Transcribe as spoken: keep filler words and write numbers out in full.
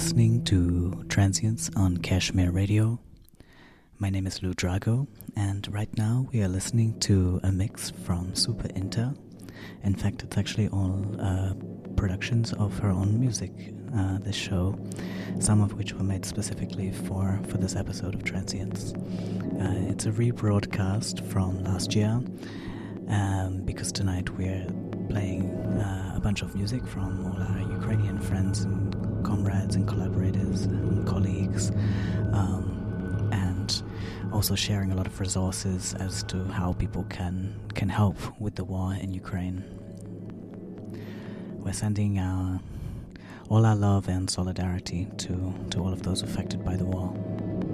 listening to Transients on Kashmir Radio. My name is Lou Drago, and right now we are listening to a mix from Super Inter. In fact, it's actually all uh, productions of her own music, uh, this show, some of which were made specifically for, for this episode of Transients. Uh, it's a rebroadcast from last year, um, because tonight we're playing uh, a bunch of music from all our Ukrainian friends and comrades and collaborators and colleagues, um, and also sharing a lot of resources as to how people can can help with the war in Ukraine. We're sending our, all our love and solidarity to, to all of those affected by the war.